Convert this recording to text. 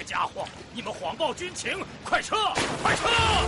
家伙，你们谎报军情，快撤！快撤！